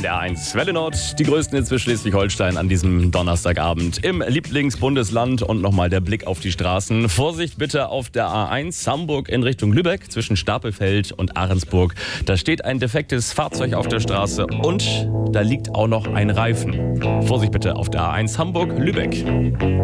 der A1 Welle Nord. Die größten Hits für Schleswig-Holstein an diesem Donnerstagabend im Lieblingsbundesland. Und nochmal der Blick auf die Straßen. Vorsicht bitte auf der A1 Hamburg in Richtung Lübeck zwischen Stapelfeld und Ahrensburg. Da steht ein defektes Fahrzeug auf der Straße und da liegt auch noch ein Reifen. Vorsicht bitte auf der A1 Hamburg-Lübeck.